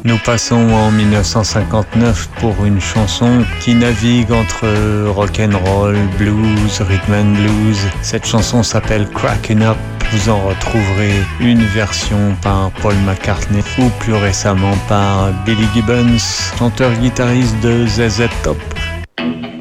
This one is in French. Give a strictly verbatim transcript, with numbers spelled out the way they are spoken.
Nous passons en dix-neuf cent cinquante-neuf pour une chanson qui navigue entre rock'n'roll, blues, rhythm and blues. Cette chanson s'appelle Crackin' Up. Vous en retrouverez une version par Paul McCartney ou plus récemment par Billy Gibbons, chanteur-guitariste de Z Z Top.